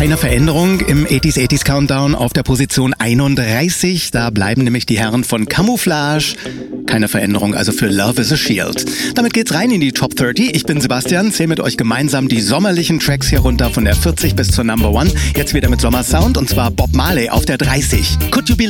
Keine Veränderung im 80s Countdown auf der Position 31. Da bleiben nämlich die Herren von Camouflage. Keine Veränderung also für Love is a Shield. Damit geht's rein in die Top 30. Ich bin Sebastian, zähle mit euch gemeinsam die sommerlichen Tracks hier runter von der 40 bis zur Number 1. Jetzt wieder mit Sommersound und zwar Bob Marley auf der 30. Could You Be